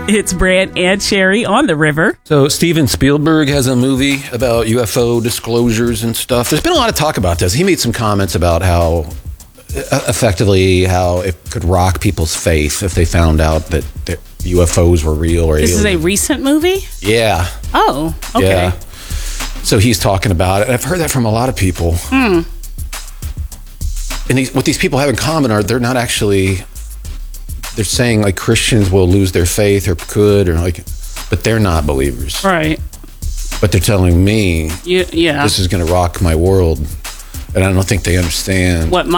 It's Brant and Sherry on the river. So Steven Spielberg has a movie about UFO disclosures and stuff. There's been a lot of talk about this. He made some comments about how it could rock people's faith if they found out that UFOs were real or This alien. is a recent movie? Yeah. Oh, okay. Yeah. So he's talking about it. And I've heard that from a lot of people. And what these people have in common are they're not actually... They're saying like Christians will lose their faith or could, or like, but they're not believers. Right. But they're telling me Yeah. this is going to rock my world. And I don't think they understand. What